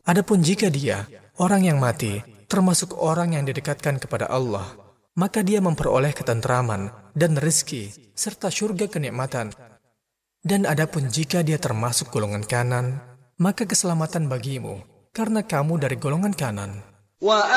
Adapun jika dia, orang yang mati, termasuk orang yang didekatkan kepada Allah, maka dia memperoleh ketentraman dan rezeki serta syurga kenikmatan. Dan adapun jika dia termasuk golongan kanan, maka keselamatan bagimu, karena kamu dari golongan kanan.